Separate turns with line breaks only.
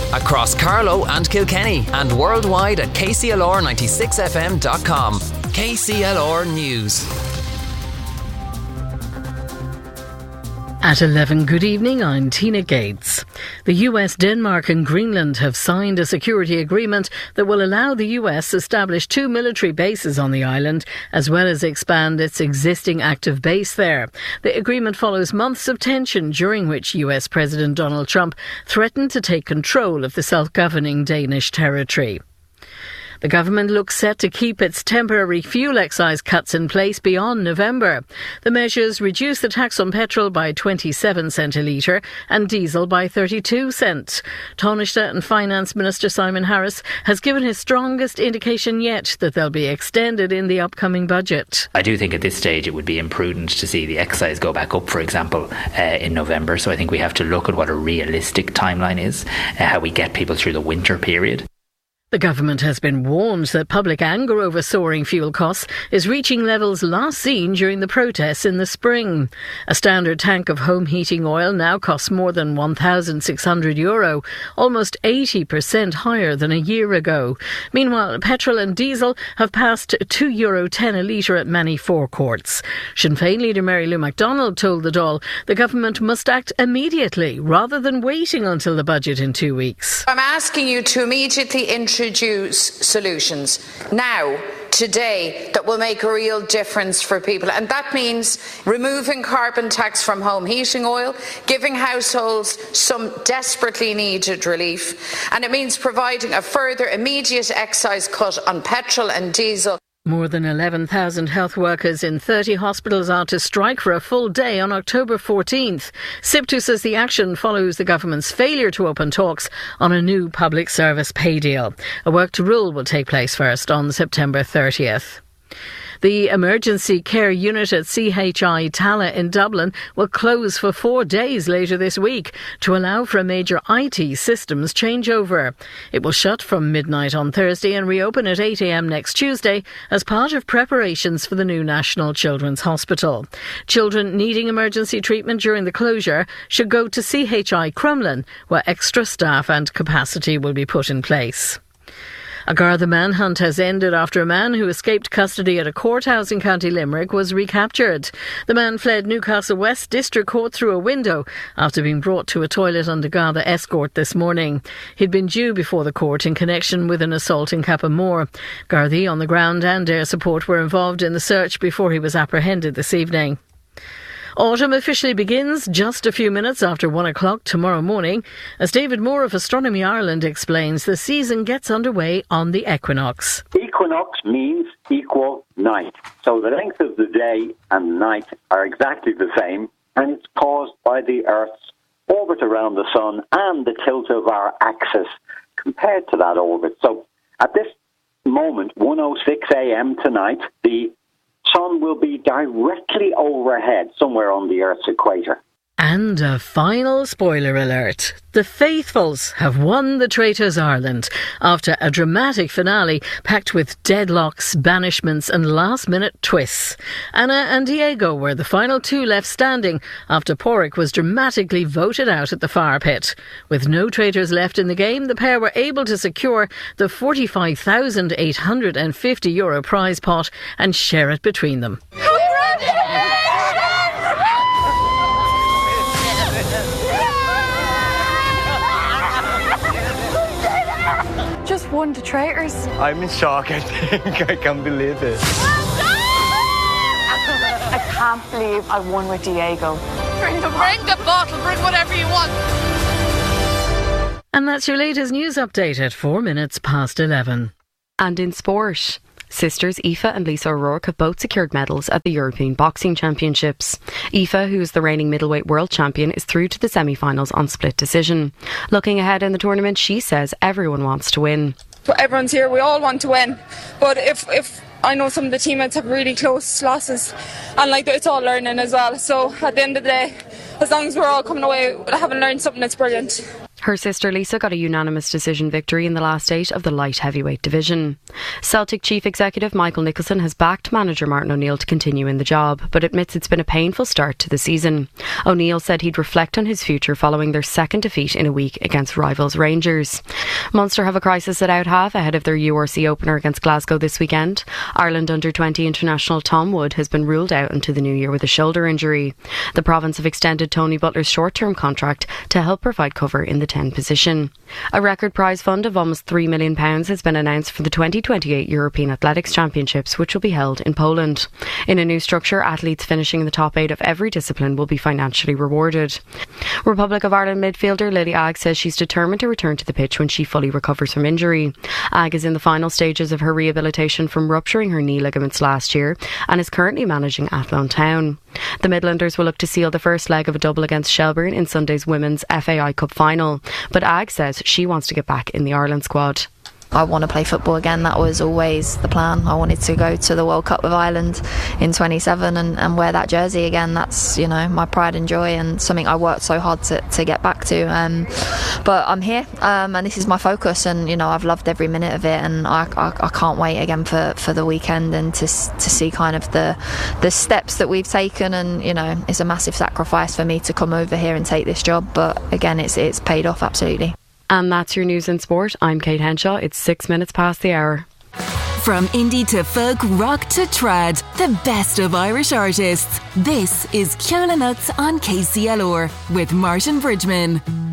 across Carlow and Kilkenny and worldwide at kclr96fm.com. KCLR News.
At 11, good evening, I'm Tina Gates. The US, Denmark and Greenland have signed a security agreement that will allow the US to establish 2 military bases on the island, as well as expand its existing active base there. The agreement follows months of tension during which US President Donald Trump threatened to take control of the self-governing Danish territory. The government looks set to keep its temporary fuel excise cuts in place beyond November. The measures reduce the tax on petrol by 27 cents a litre and diesel by 32 cents. Taoiseach and Finance Minister Simon Harris has given his strongest indication yet that they'll be extended in the upcoming budget.
I do think at this stage it would be imprudent to see the excise go back up, for example, in November. So I think we have to look at what a realistic timeline is, how we get people through the winter period.
The government has been warned that public anger over soaring fuel costs is reaching levels last seen during the protests in the spring. A standard tank of home heating oil now costs more than €1,600, almost 80% higher than a year ago. Meanwhile, petrol and diesel have passed €2.10 a litre at many forecourts. Sinn Féin leader Mary Lou MacDonald told the Dáil the government must act immediately rather than waiting until the budget in 2 weeks.
I'm asking you to immediately introduce solutions now, today, that will make a real difference for people. And that means removing carbon tax from home heating oil, giving households some desperately needed relief. And it means providing a further immediate excise cut on petrol and diesel.
More than 11,000 health workers in 30 hospitals are to strike for a full day on October 14th. SIPTU says the action follows the government's failure to open talks on a new public service pay deal. A work to rule will take place first on September 30th. The emergency care unit at CHI Tala in Dublin will close for 4 days later this week to allow for a major IT systems changeover. It will shut from midnight on Thursday and reopen at 8 a.m. next Tuesday as part of preparations for the new National Children's Hospital. Children needing emergency treatment during the closure should go to CHI Crumlin, where extra staff and capacity will be put in place. A Garda manhunt has ended after a man who escaped custody at a courthouse in County Limerick was recaptured. The man fled Newcastle West District Court through a window after being brought to a toilet under Garda escort this morning. He'd been due before the court in connection with an assault in Cappamore. Gardaí on the ground and air support were involved in the search before he was apprehended this evening. Autumn officially begins just a few minutes after 1 o'clock tomorrow morning. As David Moore of Astronomy Ireland explains, the season gets underway on the equinox.
Equinox means equal night. So the length of the day and night are exactly the same, and it's caused by the Earth's orbit around the Sun and the tilt of our axis compared to that orbit. So at this moment, 1:06 a.m. tonight, the Sun will be directly overhead, somewhere on the Earth's equator.
And a final spoiler alert. The Faithfuls have won the Traitors Ireland after a dramatic finale packed with deadlocks, banishments and last-minute twists. Anna and Diego were the final two left standing after Porrick was dramatically voted out at the fire pit. With no traitors left in the game, the pair were able to secure the €45,850 prize pot and share it between them.
Just won the Traitors.
I'm in shock, I think. I can't believe it.
I can't believe I won with Diego.
Bring the bottle, bring whatever you want.
And that's your latest news update at 4 minutes past 11.
And in sport, sisters Aoife and Lisa O'Rourke have both secured medals at the European Boxing Championships. Aoife, who is the reigning middleweight world champion, is through to the semi-finals on split decision. Looking ahead in the tournament, she says everyone wants to win.
Everyone's here, we all want to win. But if I know some of the teammates have really close losses, and it's all learning as well. So at the end of the day, as long as we're all coming away having learned something, that's brilliant.
Her sister Lisa got a unanimous decision victory in the last 8 of the light heavyweight division. Celtic Chief Executive Michael Nicholson has backed manager Martin O'Neill to continue in the job, but admits it's been a painful start to the season. O'Neill said he'd reflect on his future following their second defeat in a week against rivals Rangers. Munster have a crisis at out half ahead of their URC opener against Glasgow this weekend. Ireland under-20 international Tom Wood has been ruled out into the new year with a shoulder injury. The province have extended Tony Butler's short-term contract to help provide cover in the 10 position. A record prize fund of almost £3 million has been announced for the 2028 European Athletics Championships, which will be held in Poland. In a new structure, athletes finishing in the top 8 of every discipline will be financially rewarded. Republic of Ireland midfielder Lily Agg says she's determined to return to the pitch when she fully recovers from injury. Agg is in the final stages of her rehabilitation from rupturing her knee ligaments last year and is currently managing Athlone Town. The Midlanders will look to seal the first leg of a double against Shelbourne in Sunday's Women's FAI Cup final, but Agg says she wants to get back in the Ireland squad.
I want to play football again. That was always the plan. I wanted to go to the World Cup with Ireland in 27 and wear that jersey again. That's, my pride and joy and something I worked so hard to get back to. But I'm here and this is my focus, and I've loved every minute of it, and I can't wait again for the weekend and to see kind of the steps that we've taken. And it's a massive sacrifice for me to come over here and take this job, but again it's paid off absolutely.
And that's your news in sport. I'm Kate Henshaw. It's 6 minutes past the hour.
From indie to folk, rock to trad, the best of Irish artists. This is Ceola Nuts on KCLR with Martin Bridgman.